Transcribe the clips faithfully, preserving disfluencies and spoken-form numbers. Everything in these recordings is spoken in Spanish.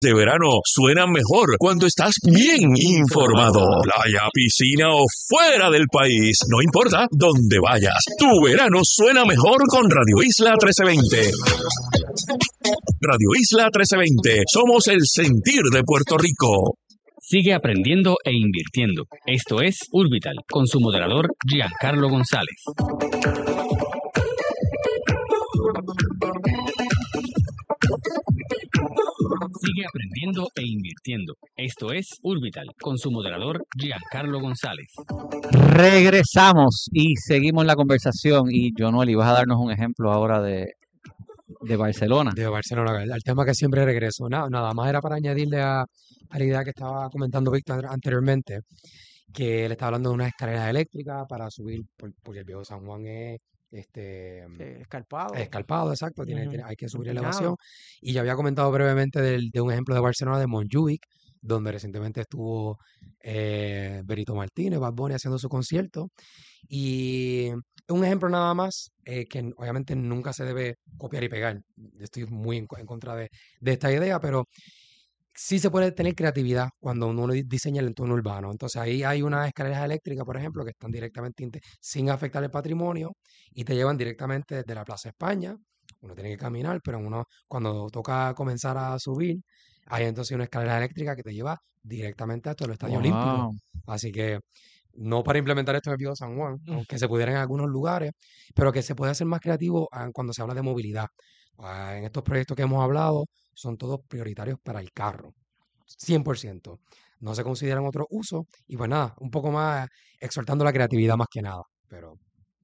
de verano suenan mejor cuando estás bien informado. Playa, piscina o fuera del país, no importa dónde vayas, tu verano suena mejor con Radio Isla trece veinte. Radio Isla trece veinte, somos el sentir de Puerto Rico. Sigue aprendiendo e invirtiendo. Esto es Urbital, con su moderador Giancarlo González. Sigue aprendiendo e invirtiendo. Esto es Urbital, con su moderador Giancarlo González. Regresamos y seguimos la conversación. Y Jonuel, vas a darnos un ejemplo ahora de, de Barcelona. De Barcelona, al tema que siempre regreso. Nada, nada más era para añadirle a, a la idea que estaba comentando Víctor anteriormente, que él estaba hablando de unas escaleras eléctricas para subir, por, porque el viejo San Juan es este Eh, escarpado. escarpado, exacto, tiene, Ujú. tiene- hay que subir Empinado. elevación. Y ya había comentado brevemente del- de un ejemplo de Barcelona, de Montjuic, donde recientemente estuvo eh, Benito Martínez, Bad Bunny, haciendo su concierto. Y un ejemplo nada más, eh, que n- obviamente nunca se debe copiar y pegar. Estoy muy en, co- en contra de, de esta idea, pero sí se puede tener creatividad cuando uno di- diseña el entorno urbano. Entonces ahí hay unas escaleras eléctricas, por ejemplo, que están directamente inte- sin afectar el patrimonio y te llevan directamente desde la Plaza España. Uno tiene que caminar, pero uno cuando toca comenzar a subir, hay entonces una escalera eléctrica que te lleva directamente hasta el Estadio Olímpico. Wow. Así que no para implementar esto en el Viejo San Juan, aunque se pudiera en algunos lugares, pero que se puede hacer más creativo ah, cuando se habla de movilidad. Ah, en estos proyectos que hemos hablado, son todos prioritarios para el carro, cien por ciento. No se consideran otros usos y pues nada, un poco más exhortando la creatividad más que nada. Pero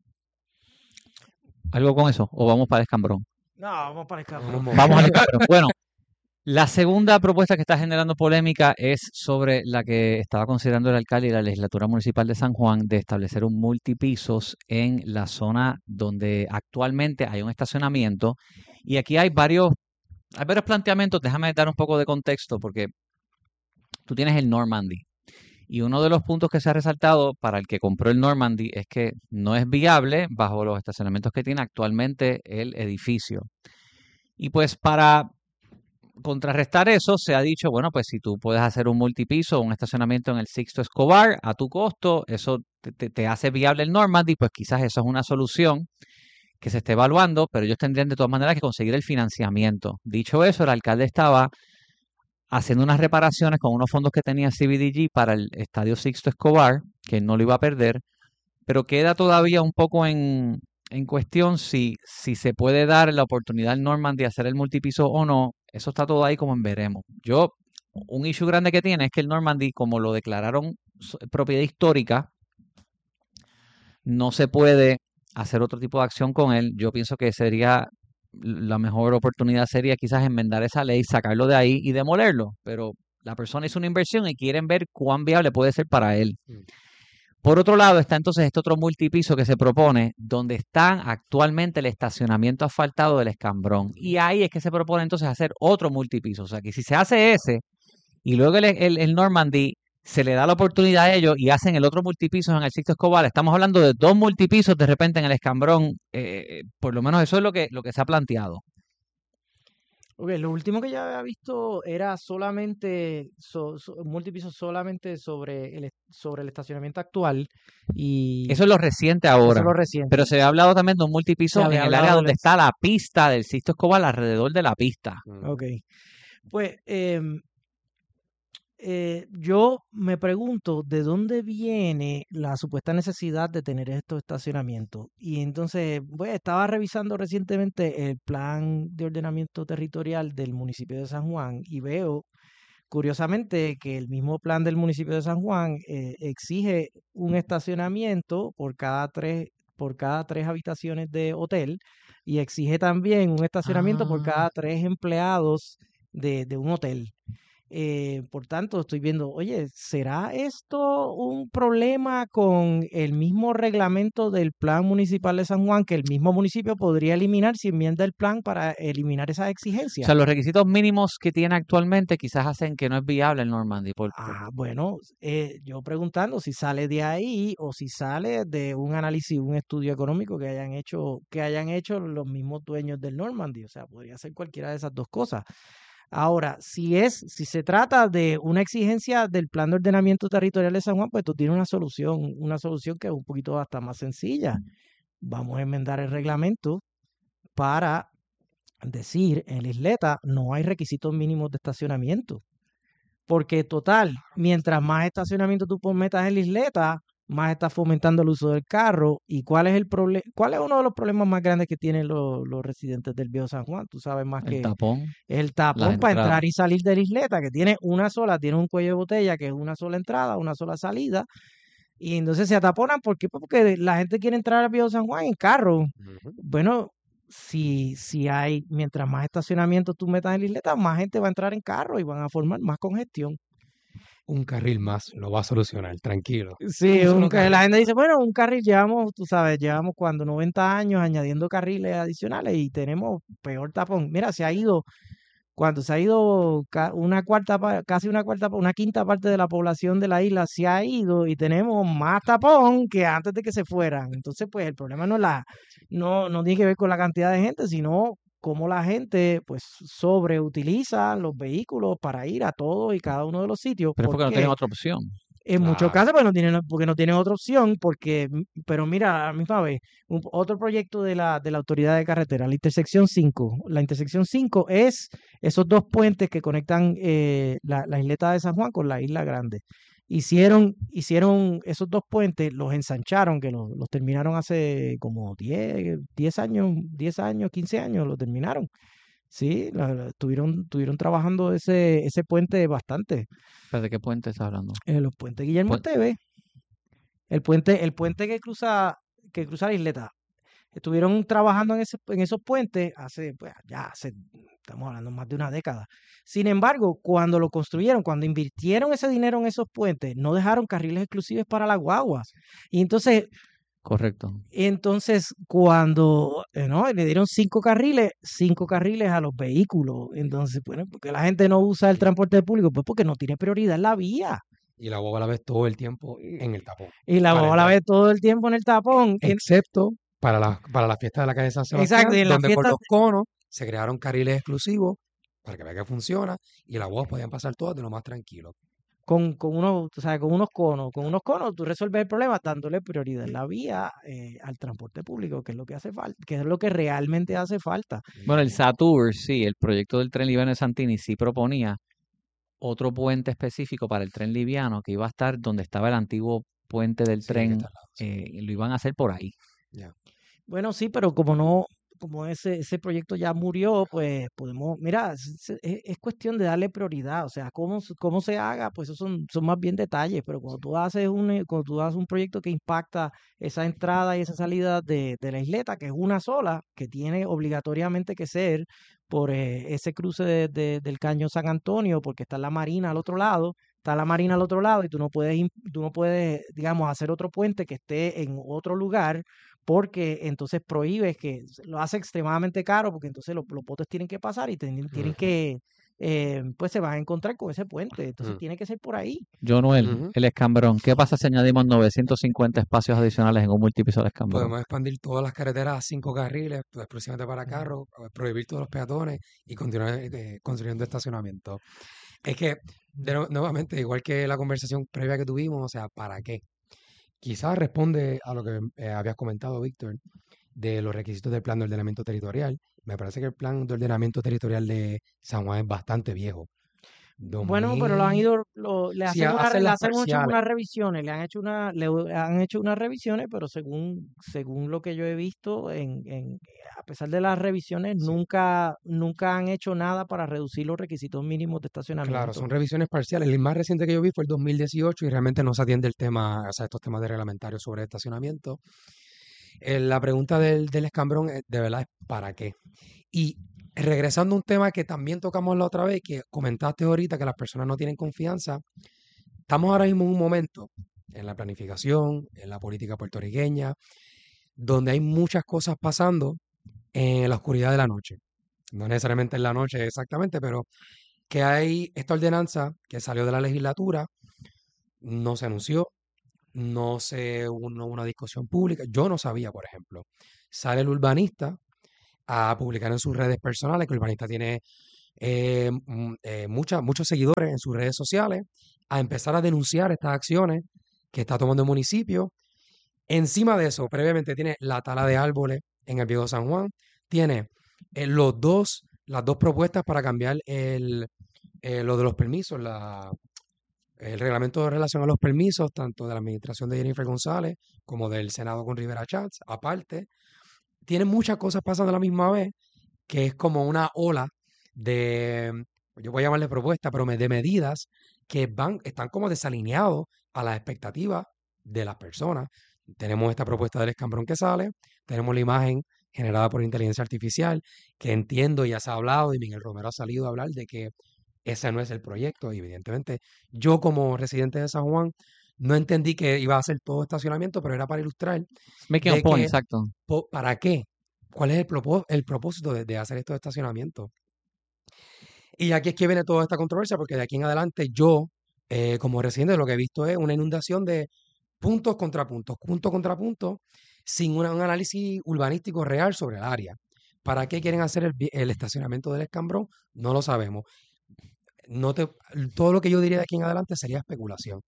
¿Algo con eso? ¿O vamos para el escambrón? No, vamos para el carro. vamos, Vamos al escambrón. Bueno, la segunda propuesta que está generando polémica es sobre la que estaba considerando el alcalde y la legislatura municipal de San Juan de establecer un multipisos en la zona donde actualmente hay un estacionamiento. Y aquí hay varios, hay varios planteamientos. Déjame dar un poco de contexto porque tú tienes el Normandy. Y uno de los puntos que se ha resaltado para el que compró el Normandy es que no es viable bajo los estacionamientos que tiene actualmente el edificio. Y pues para contrarrestar eso, se ha dicho, bueno, pues si tú puedes hacer un multipiso, un estacionamiento en el Sixto Escobar a tu costo, eso te, te- te hace viable el Normandy, pues quizás eso es una solución que se esté evaluando, pero ellos tendrían de todas maneras que conseguir el financiamiento. Dicho eso, el alcalde estaba haciendo unas reparaciones con unos fondos que tenía C B D G para el Estadio Sixto Escobar, que no lo iba a perder, pero queda todavía un poco en, en cuestión si, si se puede dar la oportunidad al Norman de hacer el multipiso o no. Eso está todo ahí como en veremos. Yo, un issue grande que tiene es que el Normandy, como lo declararon so- propiedad histórica, no se puede hacer otro tipo de acción con él. Yo pienso que sería la mejor oportunidad sería quizás enmendar esa ley, sacarlo de ahí y demolerlo. Pero la persona hizo una inversión y quieren ver cuán viable puede ser para él. Mm. Por otro lado está entonces este otro multipiso que se propone, donde están actualmente el estacionamiento asfaltado del Escambrón. Y ahí es que se propone entonces hacer otro multipiso. O sea que si se hace ese y luego el, el, el Normandy se le da la oportunidad a ellos y hacen el otro multipiso en el Sixto Escobar, estamos hablando de dos multipisos de repente en el Escambrón. Eh, por lo menos eso es lo que, lo que se ha planteado. Ok, lo último que yo había visto era solamente, so, so- multipiso solamente sobre el, es- sobre el estacionamiento actual y Eso es lo reciente eso ahora. es lo reciente. Pero se ha hablado también de un Se multipiso en había el área hablado donde del... está la pista del Sixto Escobar, alrededor de la pista. mm, Ok, pues em, eh, yo me pregunto de dónde viene la supuesta necesidad de tener estos estacionamientos. Y entonces, pues, estaba revisando recientemente el plan de ordenamiento territorial del municipio de San Juan y veo, curiosamente, que el mismo plan del municipio de San Juan eh, exige un estacionamiento por cada tres, por cada tres habitaciones de hotel y exige también un estacionamiento por Ah, cada tres empleados de, de un hotel. Eh, por tanto, estoy viendo, oye, ¿será esto un problema con el mismo reglamento del Plan Municipal de San Juan que el mismo municipio podría eliminar si enmienda el plan para eliminar esas o exigencias? sea, los requisitos mínimos que tiene actualmente quizás hacen que no es viable el Normandy. Por, por- Ah, bueno, eh, yo preguntando si sale de ahí o si sale de un análisis, un estudio económico que hayan hecho, que hayan hecho los mismos dueños del Normandy. O sea, podría ser cualquiera de esas dos cosas. Ahora, si es, si se trata de una exigencia del Plan de Ordenamiento Territorial de San Juan, pues tú tienes una solución, una solución que es un poquito hasta más sencilla. Vamos a enmendar el reglamento para decir en la isleta no hay requisitos mínimos de estacionamiento. Porque total, mientras más estacionamiento tú metas en la isleta, más estás fomentando el uso del carro. ¿Y cuál es el problema? ¿Cuál es uno de los problemas más grandes que tienen los, los residentes del Viejo San Juan? Tú sabes más El que tapón, el las tapón para entradas. entrar y salir de la isleta, que tiene una sola, tiene un cuello de botella, que es una sola entrada, una sola salida. Y entonces se ataponan. ¿Por qué? Pues porque la gente quiere entrar al Viejo San Juan en carro. Ujú. Bueno, si, si hay, mientras más estacionamiento tú metas en la isleta, más gente va a entrar en carro y van a formar más congestión. Un carril más lo va a solucionar, tranquilo. Sí, Un un solo ca- la carril. gente dice, bueno, un carril llevamos, tú sabes, llevamos cuando noventa años añadiendo carriles adicionales y tenemos peor tapón. Mira, se ha ido, cuando se ha ido ca- una cuarta, pa- casi una cuarta, pa- una quinta parte de la población de la isla se ha ido y tenemos más tapón que antes de que se fueran. Entonces, pues el problema no es la, no, no tiene que ver con la cantidad de gente, sino cómo la gente, pues, sobreutiliza los vehículos para ir a todos y cada uno de los sitios. Pero es porque no tienen Porque otra opción. en muchos Claro. casos, pues no tienen, porque no tienen otra opción, porque, mm, pero mira, a la misma vez, un- otro proyecto de la, de la Autoridad de Carretera, la intersección cinco. La intersección cinco es esos dos puentes que conectan eh, la, la isleta de San Juan con la Isla Grande. Hicieron, hicieron esos dos puentes, los ensancharon, que los, los terminaron hace como diez diez años, diez años, quince años, lo terminaron. Sí, la- la- estuvieron, estuvieron trabajando ese, ese puente bastante. ¿Pero de qué puente estás hablando? Eh, los puentes Guillermo Puen- Esteves. El puente, el puente que cruza, que cruza la isleta. Estuvieron trabajando en, ese, en esos puentes hace, pues, ya hace, estamos hablando más de una década. Sin embargo, cuando lo construyeron, cuando invirtieron ese dinero en esos puentes, no dejaron carriles exclusivos para las guaguas. Y entonces, Correcto. entonces cuando eh, ¿no? le dieron cinco carriles, cinco carriles a los vehículos. Entonces, bueno, porque la gente no usa el transporte público, pues porque no tiene prioridad en la vía. Y la boba la ves todo el tiempo en el tapón. Y la Para guagua la entrar. ve todo el tiempo en el tapón. Y en- Excepto para la, para la fiesta de la calle San Sebastián, exacto, y en la donde por fiesta, los conos se crearon carriles exclusivos para que vea que funciona y las bodas podían pasar todas de lo más tranquilo. con, con unos, o sea, con unos conos, con unos conos tú resuelves el problema dándole prioridad en la vía eh, al transporte público, que es lo que hace falta, que es lo que realmente hace falta. Bueno, el Satur, sí, el proyecto del tren liviano de Santini sí proponía otro puente específico para el tren liviano que iba a estar donde estaba el antiguo puente del Sí, que tren, está al lado, sí. eh, y lo iban a hacer por ahí. Ya. Bueno, sí, pero como no, como ese, ese proyecto ya murió, pues podemos, mira, es, es- es cuestión de darle prioridad, o sea, cómo, se- cómo se haga, pues esos son, son más bien detalles, pero cuando tú haces un, eh, cuando tú haces un proyecto que impacta esa entrada y esa salida de, de la isleta, que es una sola, que tiene obligatoriamente que ser por eh, ese cruce de- de- del Caño San Antonio, porque está la Marina al otro lado, está la Marina al otro lado y tú no puedes, im- tú no puedes, digamos, hacer otro puente que esté en otro lugar porque entonces prohíbes que lo hace extremadamente caro, porque entonces los, los botes tienen que pasar y tienen, tienen Ujú, que, eh, pues se van a encontrar con ese puente, entonces ujú, tiene que ser por ahí. John Noel, ujú. el escambrón. ¿Qué pasa si añadimos novecientos cincuenta espacios adicionales en un multipiso de escambrón? Podemos expandir todas las carreteras a cinco carriles, pues, exclusivamente para carros, eh, prohibir todos los peatones y continuar eh, construyendo estacionamiento. Es que, de nue- nuevamente, igual que la conversación previa que tuvimos, o sea, ¿para qué? Quizás responde a lo que eh, habías comentado, Víctor, de los requisitos del plan de ordenamiento territorial. Me parece que el plan de ordenamiento territorial de San Juan es bastante viejo. Bueno, pero lo han dos mil, ido, lo- le sí, hacen ha- una, hacen le las hacen mucho parciales. unas revisiones, le han hecho una, le u- han hecho unas revisiones, pero según, según lo que yo he visto, en, en, a pesar de las revisiones, Sí, nunca, nunca han hecho nada para reducir los requisitos mínimos de claro, estacionamiento. son revisiones parciales. El más reciente que yo vi fue el dos mil dieciocho y realmente no se atiende el tema, o sea, estos temas de reglamentarios sobre estacionamiento. Eh, la pregunta del, del escambrón, eh, de verdad, es ¿para qué? Y regresando a un tema que también tocamos la otra vez, que comentaste ahorita que las personas no tienen confianza, estamos ahora mismo en un momento en la planificación, en la política puertorriqueña, donde hay muchas cosas pasando en la oscuridad de la noche. No necesariamente en la noche exactamente, pero que hay esta ordenanza que salió de la legislatura, no se anunció, no se hubo una una discusión pública. Yo no sabía, por ejemplo. Sale el urbanista a publicar en sus redes personales que el urbanista tiene eh, mm, eh, mucha- muchos seguidores en sus redes sociales a empezar a denunciar estas acciones que está tomando el municipio. Encima de eso, previamente tiene la tala de árboles en el Viejo San Juan, tiene eh, los dos, las dos propuestas para cambiar el, eh, lo de los permisos, la, el reglamento de relación a los permisos, tanto de la administración de Jennifer González como del Senado con Rivera Chats, aparte. Tiene muchas cosas pasando a la misma vez, que es como una ola de, yo voy a llamarle propuesta, pero me- de medidas que van, están como desalineados a las expectativas de las personas. Tenemos esta propuesta del escambrón que sale, tenemos la imagen generada por inteligencia artificial, que entiendo, ya se ha hablado, y Miguel Romero ha salido a hablar de que ese no es el proyecto, y evidentemente yo como residente de San Juan no entendí que iba a ser todo estacionamiento, pero era para ilustrar Making a de point, que, exacto. po- ¿para qué? ¿Cuál es el, propó- el propósito de, de hacer estos estacionamientos? Y aquí es que viene toda esta controversia, porque de aquí en adelante yo, eh, como residente, lo que he visto es una inundación de puntos contra puntos, punto contra punto, sin una- un análisis urbanístico real sobre el área. ¿Para qué quieren hacer el, vi- el estacionamiento del escambrón? No lo sabemos. No te, todo lo que yo diría de aquí en adelante sería especulación.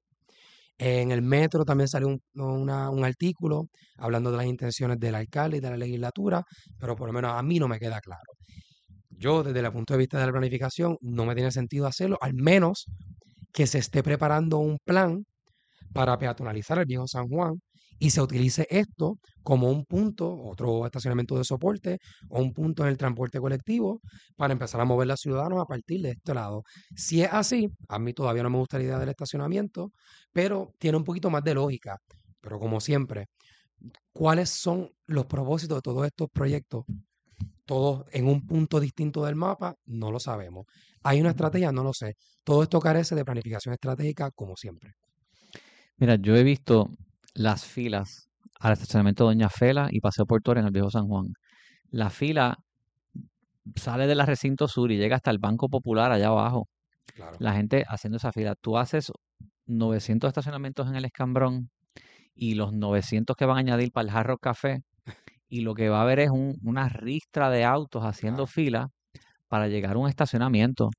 En el metro también salió un, una- un artículo hablando de las intenciones del alcalde y de la legislatura, pero por lo menos a mí no me queda claro. Yo, desde el punto de vista de la planificación, no me tiene sentido hacerlo, al menos que se esté preparando un plan para peatonalizar el viejo San Juan y se utilice esto como un punto, otro estacionamiento de soporte o un punto en el transporte colectivo para empezar a mover a los ciudadanos a partir de este lado. Si es así, a mí todavía no me gusta la idea del estacionamiento, pero tiene un poquito más de lógica. Pero como siempre, ¿cuáles son los propósitos de todos estos proyectos? Todos en un punto distinto del mapa, no lo sabemos. ¿Hay una estrategia? No lo sé. Todo esto carece de planificación estratégica, como siempre. Mira, yo he visto las filas al estacionamiento de Doña Fela y Paseo por Torres en el Viejo San Juan. La fila sale del recinto sur y llega hasta el Banco Popular allá abajo. Claro. La gente haciendo esa fila. Tú haces novecientos estacionamientos en el Escambrón y los novecientos que van a añadir para el Hard Rock Café, y lo que va a haber es un- una ristra de autos haciendo Claro. fila para llegar a un estacionamiento.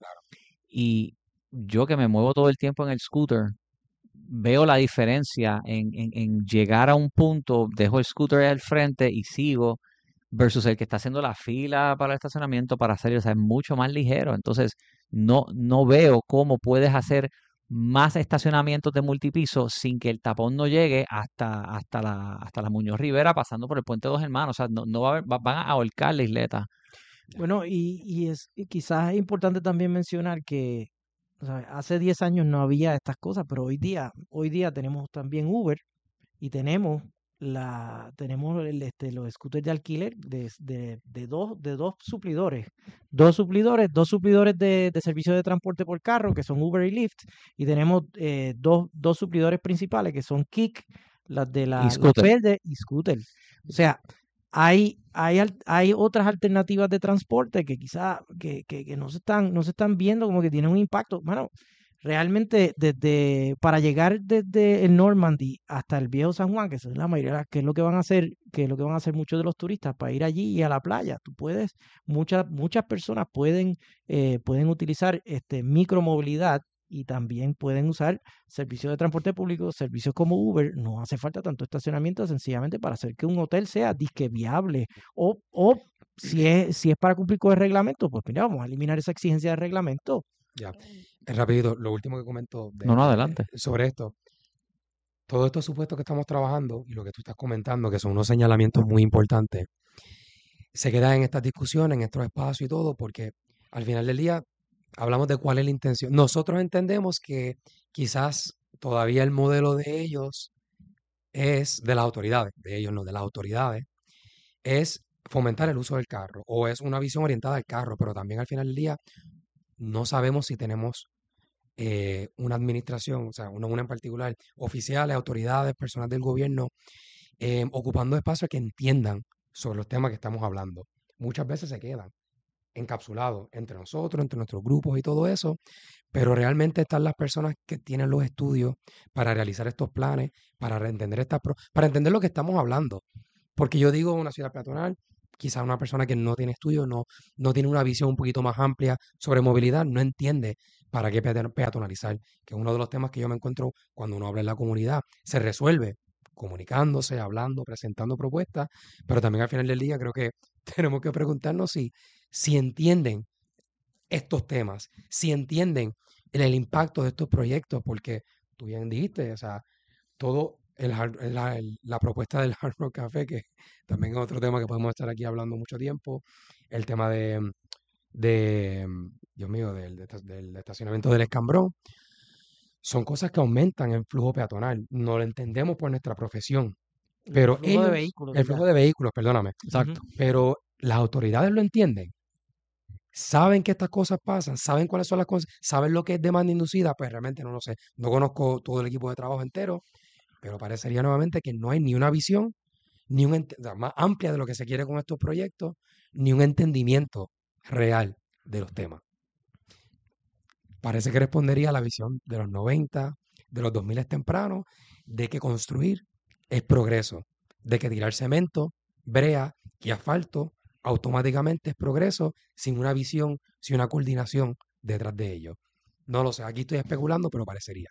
Y yo que me muevo todo el tiempo en el scooter, veo la diferencia en, en- en llegar a un punto, dejo el scooter al frente y sigo, versus el que está haciendo la fila para el estacionamiento para hacer, o sea, es mucho más ligero. Entonces, no, no veo cómo puedes hacer más estacionamientos de multipiso sin que el tapón no llegue hasta, hasta la, hasta la Muñoz Rivera pasando por el Puente Dos Hermanos. O sea, no, no va a haber, va- van a ahorcar la isleta. Bueno, y, y es y quizás es importante también mencionar que o sea, hace diez años no había estas cosas, pero hoy día, hoy día tenemos también Uber y tenemos la, tenemos el, este, los scooters de alquiler de, de, de dos, de dos suplidores, dos suplidores, dos suplidores de, de servicio de transporte por carro, que son Uber y Lyft, y tenemos eh, dos, dos suplidores principales, que son Kik, las de Y la, las scooter. verdes y Scooter. O sea, hay, hay, al- hay otras alternativas de transporte que quizá que, que, que no se están, no se están viendo como que tienen un impacto. Bueno, realmente desde para llegar desde el Normandy hasta el Viejo San Juan, que es la mayoría, que es lo que van a hacer, que es lo que van a hacer muchos de los turistas para ir allí y a la playa. Tú puedes, muchas, muchas personas pueden, eh, pueden utilizar este micromovilidad y también pueden usar servicios de transporte público, servicios como Uber. No hace falta tanto estacionamiento sencillamente para hacer que un hotel sea disque viable. O, o si es, si es para cumplir con el reglamento, pues mira, vamos a eliminar esa exigencia de reglamento. Ya. Eh, Rapidito, lo último que comento de- No, no, de- adelante. sobre esto. Todos estos supuestos que estamos trabajando y lo que tú estás comentando, que son unos señalamientos muy importantes, se quedan en estas discusiones, en estos espacios y todo, porque al final del día hablamos de cuál es la intención. Nosotros entendemos que quizás todavía el modelo de ellos es de las autoridades, de ellos no, de las autoridades, es fomentar el uso del carro o es una visión orientada al carro, pero también al final del día no sabemos si tenemos eh, una administración, o sea, una, una en particular, oficiales, autoridades, personas del gobierno, eh, ocupando espacios que entiendan sobre los temas que estamos hablando. Muchas veces se quedan encapsulados entre nosotros, entre nuestros grupos y todo eso, pero realmente están las personas que tienen los estudios para realizar estos planes, para entender estas, pro- para entender lo que estamos hablando. Porque yo digo una ciudad peatonal, quizás una persona que no tiene estudios, no, no tiene una visión un poquito más amplia sobre movilidad, no entiende para qué peaton- peatonalizar, que es uno de los temas que yo me encuentro cuando uno habla en la comunidad. Se resuelve comunicándose, hablando, presentando propuestas, pero también al final del día creo que tenemos que preguntarnos si, si entienden estos temas, si entienden el, el impacto de estos proyectos, porque tú bien dijiste, o sea, todo el, hard- la, el- la propuesta del Hard Rock Café, que también es otro tema que podemos estar aquí hablando mucho tiempo, el tema de, de Dios mío, del, de esta- del estacionamiento del Escambrón, son cosas que aumentan el flujo peatonal. No lo entendemos por nuestra profesión, El pero flujo de ellos, vehículos, el diga. flujo de vehículos, perdóname, Ujú. Exacto. pero las autoridades lo entienden. Saben que estas cosas pasan, saben cuáles son las cosas, saben lo que es demanda inducida, pues realmente no lo sé. No conozco todo el equipo de trabajo entero, pero parecería nuevamente que no hay ni una visión, ni un ente- o sea, más amplia de lo que se quiere con estos proyectos, ni un entendimiento real de los temas. Parece que respondería a la visión de los noventa, de los dos mil tempranos, de que construir es progreso, de que tirar cemento, brea y asfalto automáticamente es progreso sin una visión, sin una coordinación detrás de ello. No lo sé, aquí estoy especulando, pero parecería.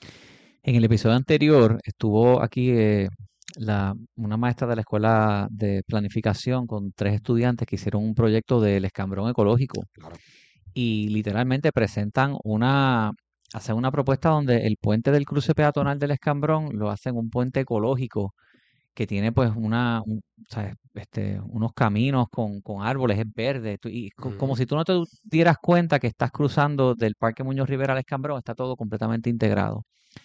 En el episodio anterior estuvo aquí eh, la, una maestra de la escuela de planificación con tres estudiantes que hicieron un proyecto del escambrón ecológico Claro. y literalmente presentan una, hacen una propuesta donde el puente del cruce peatonal del escambrón lo hacen un puente ecológico que tiene pues una, un- ¿sabes? Este, unos caminos con, con árboles, es verde, tú- y co- como Ujú. si tú no te dieras cuenta que estás cruzando del Parque Muñoz Rivera al Escambrón, está todo completamente integrado.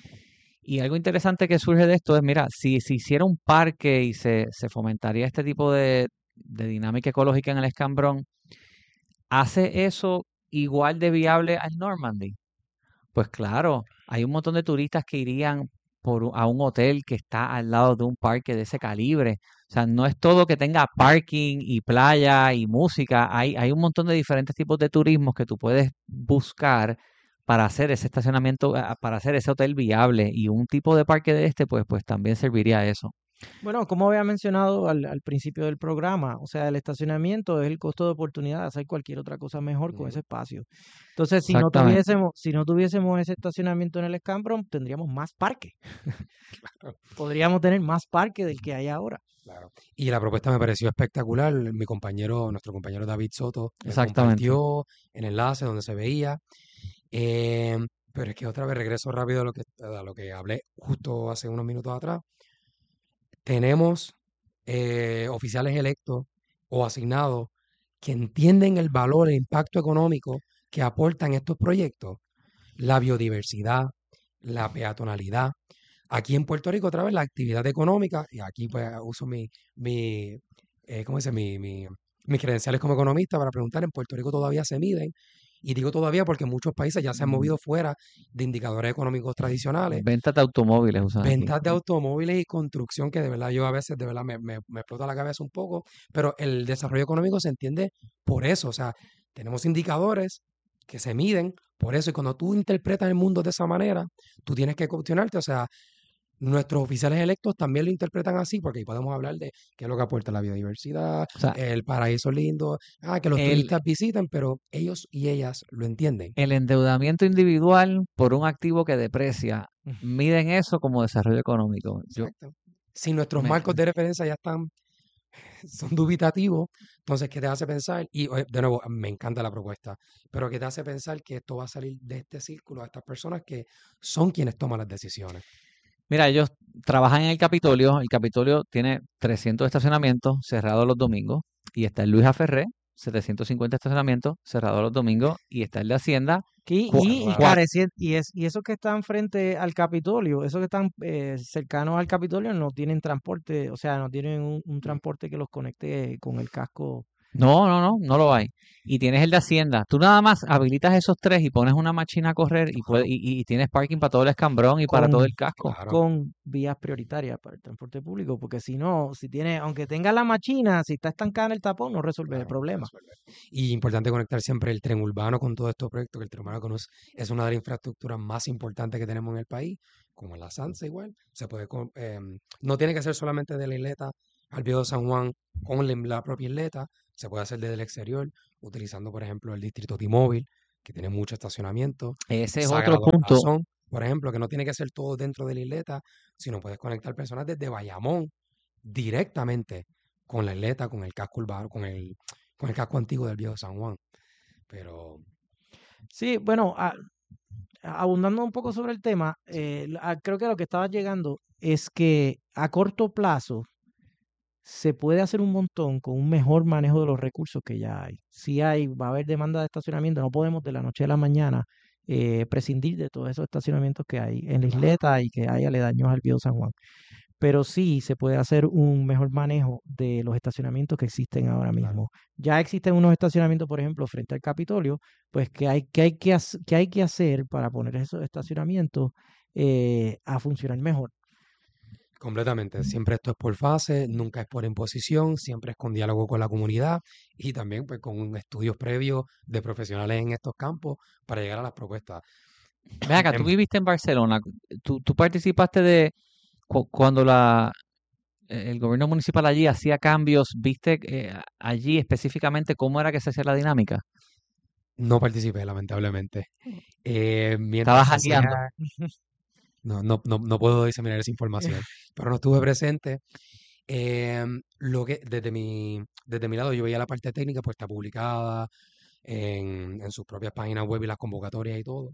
Y algo interesante que surge de esto es, mira, si se hiciera un parque y se, se fomentaría este tipo de, de dinámica ecológica en el Escambrón, ¿hace eso igual de viable al Normandy? Pues claro, hay un montón de turistas que irían por, u- a un hotel que está al lado de un parque de ese calibre. O sea, no es todo que tenga parking y playa y música. Hay, hay un montón de diferentes tipos de turismos que tú puedes buscar para hacer ese estacionamiento, ah, para hacer ese hotel viable. Y un tipo de parque de este, pues, pues también serviría a eso. Bueno, como había mencionado al, al principio del programa, o sea, el estacionamiento es el costo de oportunidad de hacer cualquier otra cosa mejor con ese Ujú. espacio. Entonces, si no Exactamente. tuviésemos, si no tuviésemos ese estacionamiento en el Escambron, tendríamos más parque. Podríamos tener más parque del que hay ahora. Claro. Y la propuesta me pareció espectacular. Mi compañero, nuestro compañero David Soto, me Exactamente. compartió el enlace donde se veía. Eh, pero es que otra vez regreso rápido a lo que, a lo que hablé justo hace unos minutos atrás. Tenemos eh, oficiales electos o asignados que entienden el valor, el impacto económico que aportan estos proyectos, la biodiversidad, la peatonalidad. Aquí en Puerto Rico, otra vez, la actividad económica, y aquí pues uso mi, mi, eh, ¿cómo se dice? Mi, mi- mis credenciales como economista para preguntar, en Puerto Rico todavía se miden, y digo todavía porque muchos países ya se han Mm, movido fuera de indicadores económicos tradicionales. Ventas de automóviles usan aquí. Ventas de automóviles y construcción, que de verdad yo a veces de verdad me, me, me explota la cabeza un poco, pero el desarrollo económico se entiende por eso, o sea, tenemos indicadores que se miden por eso, y cuando tú interpretas el mundo de esa manera, tú tienes que cuestionarte, o sea, nuestros oficiales electos también lo interpretan así, porque ahí podemos hablar de qué es lo que aporta la biodiversidad, O sea, el paraíso lindo, ah, que los el, turistas visiten, pero ellos y ellas lo entienden. el endeudamiento individual por un activo que deprecia, miden eso como desarrollo económico. Yo Exacto. Si nuestros me, marcos de referencia ya están son dubitativos, entonces, ¿qué te hace pensar? Y oye, de nuevo, me encanta la propuesta, pero ¿qué te hace pensar que esto va a salir de este círculo a estas personas que son quienes toman las decisiones? Mira, ellos trabajan en el Capitolio. El Capitolio tiene trescientos estacionamientos cerrados los domingos. Y está el Luis Aferré, setecientos cincuenta estacionamientos cerrados los domingos. Y está el de Hacienda, Y, cua- y, y, Saludable. cuatro. careci- y, es, y esos que están frente al Capitolio, esos que están eh, cercanos al Capitolio no tienen transporte, o sea, no tienen un, un transporte que los conecte con el casco. No, no, no, no lo hay. Y tienes el de Hacienda. Tú nada más habilitas esos tres y pones una máquina a correr y, puede- Claro, y, y tienes parking para todo el escambrón y para todo con, el casco. claro, con vías prioritarias para el transporte público, porque si no, si tiene, aunque tenga la máquina, si está estancada en el tapón, no resuelve el claro, no problema. resuelve. Y importante conectar siempre el tren urbano con todos estos proyectos, que el tren urbano conoce- es una de las infraestructuras más importantes que tenemos en el país, como la SANSA igual. Se puede, con- em, no tiene que ser solamente de la isleta al Viejo San Juan con la, la propia isleta, se puede hacer desde el exterior, utilizando, por ejemplo, el distrito T-Mobile, que tiene mucho estacionamiento. Ese es otro Sagrado punto. Corazón, por ejemplo, que no tiene que ser todo dentro de la isleta, sino puedes conectar personas desde Bayamón directamente con la isleta, con el casco urbano, con el, con el casco antiguo del Viejo San Juan. Pero Sí, bueno, a- abundando un poco sobre el tema, eh, la- creo que lo que estaba llegando es que a corto plazo se puede hacer un montón con un mejor manejo de los recursos que ya hay. Si hay, va a haber demanda de estacionamiento, no podemos de la noche a la mañana eh, prescindir de todos esos estacionamientos que hay en la isleta y que hay aledaños al Viejo San Juan. Pero sí se puede hacer un mejor manejo de los estacionamientos que existen ahora claro, mismo. Ya existen unos estacionamientos, por ejemplo, frente al Capitolio, pues que hay que, hay que, hac- que hay que hacer para poner esos estacionamientos eh, a funcionar mejor. completamente. Siempre esto es por fase, nunca es por imposición, siempre es con diálogo con la comunidad y también pues con estudios previos de profesionales en estos campos para llegar a las propuestas. Ve acá, tú En- viviste en Barcelona, tú, tú participaste de cu- cuando la, el gobierno municipal allí hacía cambios, ¿viste eh, a- allí específicamente cómo era que se hacía la dinámica? no participé, lamentablemente. Eh, mientras Estabas se hackeando. hacía, no, no, no, no puedo diseminar esa información, pero no estuve presente. Em, lo que desde mi, desde mi lado yo veía la parte técnica, pues está publicada en, en sus propias páginas web y las convocatorias y todo.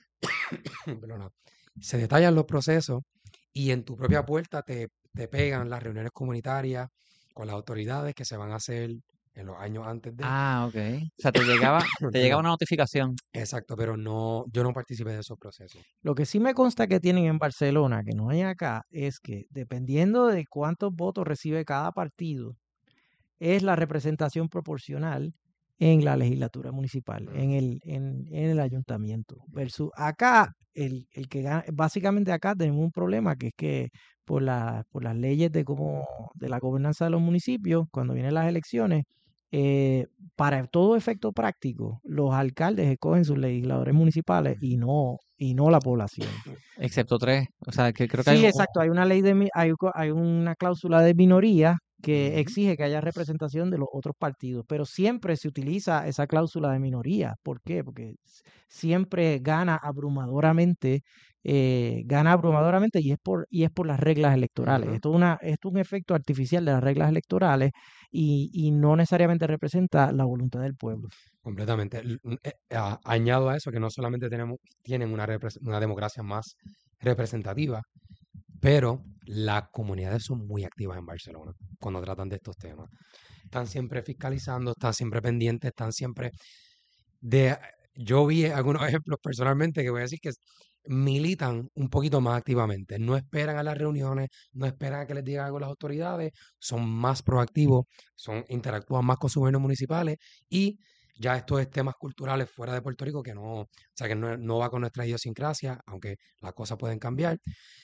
Perdona. Se detallan los procesos y en tu propia puerta te, te pegan las reuniones comunitarias con las autoridades que se van a hacer en los años antes de. Ah, ok. O sea, te llegaba, te llegaba Perdón. una notificación. Exacto, pero no, yo no participé de esos procesos. Lo que sí me consta que tienen en Barcelona, que no hay acá, es que dependiendo de cuántos votos recibe cada partido, es la representación proporcional en la legislatura municipal, Mm, en el, en, en el ayuntamiento. Versus acá, el, el que gana, básicamente acá tenemos un problema que es que por la, por las leyes de cómo, de la gobernanza de los municipios, cuando vienen las elecciones, eh, para todo efecto práctico, los alcaldes escogen sus legisladores municipales y no, y no la población. Excepto tres. O sea, que creo que hay Sí, un, exacto. Hay una ley de mi- hay, co- hay una cláusula de minoría que ujú. exige que haya representación de los otros partidos, pero siempre se utiliza esa cláusula de minoría. ¿Por qué? Porque s- siempre gana abrumadoramente, eh, gana abrumadoramente y es por y es por las reglas electorales. Ujú. Esto es una, esto es un efecto artificial de las reglas electorales y, y no necesariamente representa la voluntad del pueblo. Completamente. L- n- eh, a- añado a eso que no solamente tenemos, tienen una, repres- una democracia más representativa, pero las comunidades son muy activas en Barcelona cuando tratan de estos temas. Están siempre fiscalizando, están siempre pendientes, están siempre de... Yo vi algunos ejemplos personalmente que voy a decir que s- militan un poquito más activamente. No esperan a las reuniones, no esperan a que les digan algo las autoridades, son más proactivos, son, interactúan más con sus gobiernos municipales y ya estos temas culturales fuera de Puerto Rico que no, o sea, que no, no va con nuestra idiosincrasia, aunque las cosas pueden cambiar,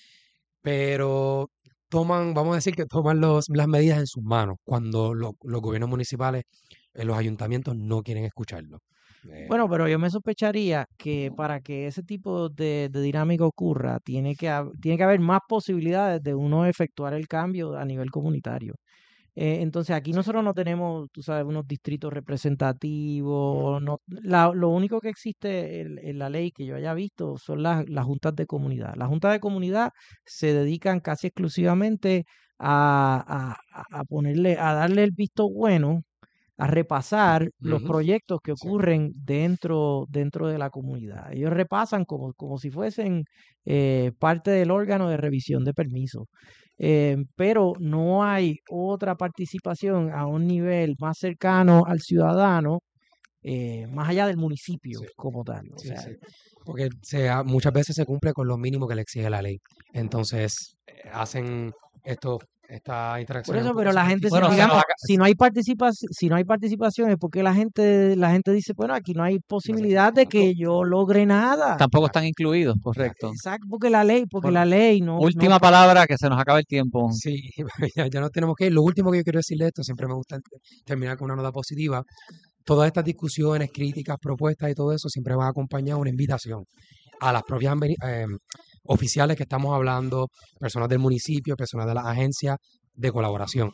pero toman, vamos a decir que toman los, las medidas en sus manos cuando lo- los gobiernos municipales, eh, los ayuntamientos no quieren escucharlo. Eh, Bueno, pero yo me sospecharía que para que ese tipo de, de dinámica ocurra, tiene que, hab- tiene que haber más posibilidades de uno efectuar el cambio a nivel comunitario. Eh, entonces aquí nosotros no tenemos, tú sabes, unos distritos representativos. No, la- lo único que existe en, en la ley que yo haya visto son las, las juntas de comunidad. Las juntas de comunidad se dedican casi exclusivamente a, a, a a ponerle, a darle el visto bueno, a repasar los ujú, proyectos que sí, ocurren dentro, dentro de la comunidad. Ellos repasan como, como si fuesen eh, parte del órgano de revisión de permisos. Eh, pero no hay otra participación a un nivel más cercano al ciudadano, eh, más allá del municipio sí, como tal. O sí, sea, sí. Porque se, ha- muchas veces se cumple con lo mínimo que le exige la ley. Entonces, eh, hacen estos, estas por interacciones un eso, poco pero la gente, si, bueno, se superficiales. nos digamos, acaba, si no hay participación, si no hay participación es porque la gente, la gente dice, bueno, aquí no hay No se- posibilidad de no, que yo logre nada. tampoco claro, están incluidos, claro. correcto. Exacto, porque la ley, porque Bueno, la ley no, no, última palabra, que se nos acaba el tiempo. Sí, ya, ya nos tenemos que ir. Lo último que yo quiero decirle de esto, siempre me gusta terminar con una nota positiva. Todas estas discusiones, críticas, propuestas y todo eso siempre van acompañadas de una invitación a las propias ambeni- eh, oficiales que estamos hablando, personas del municipio, personas de las agencias de colaboración.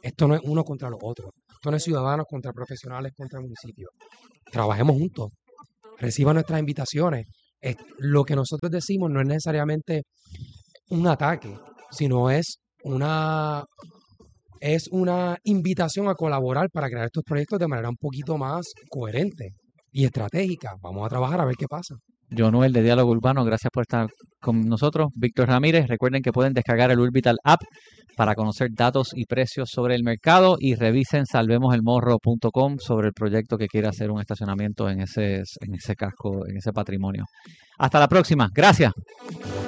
Esto no es uno contra los otros. Esto no es ciudadanos contra profesionales contra municipios. Trabajemos juntos. Reciban nuestras invitaciones. Es- lo que nosotros decimos no es necesariamente un ataque, sino es una, es una invitación a colaborar para crear estos proyectos de manera un poquito más coherente y estratégica. Vamos a trabajar a ver qué pasa. Yo, Noel, de Diálogo Urbano, gracias por estar con nosotros. Víctor Ramírez, recuerden que pueden descargar el Urbital App para conocer datos y precios sobre el mercado y revisen salvemos el morro punto com sobre el proyecto que quiere hacer un estacionamiento en ese, en ese casco, en ese patrimonio. Hasta la próxima. Gracias.